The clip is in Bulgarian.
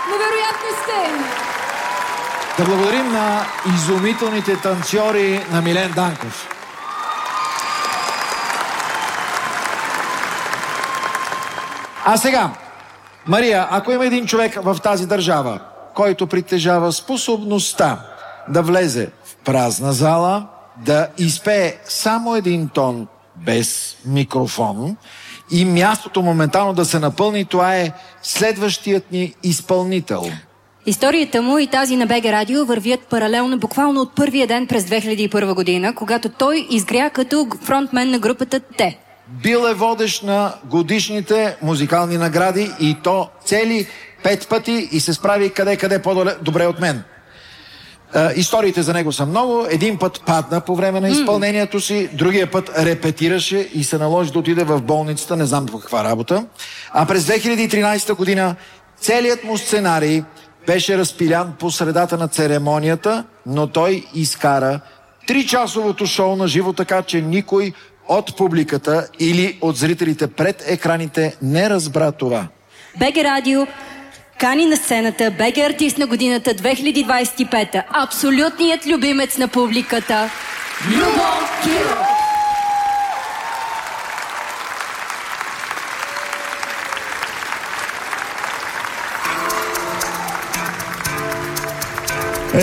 Невероятни сте! Да благодарим на изумителните танцори на Милен Данков. А сега, Мария, ако има един човек в тази държава, който притежава способността да влезе в празна зала, да изпее само един тон без микрофон и мястото моментално да се напълни, това е следващият ни изпълнител. Историята му и тази на БГ Радио вървят паралелно буквално от първия ден през 2001 година, когато той изгря като фронтмен на групата Те. Бил е водещ на годишните музикални награди и то цели 5 пъти и се справи къде по-добре от мен. Историите за него са много. Един път падна по време на изпълнението си, другия път репетираше и се наложи да отиде в болницата, не знам по каква работа. А през 2013 година целият му сценарий беше разпилян по средата на церемонията, но той изкара 3-часовото шоу на живо, така че никой от публиката или от зрителите пред екраните не разбра това. БГ Радио кани на сцената БГ артист на годината 2025. Абсолютният любимец на публиката Любо Киров.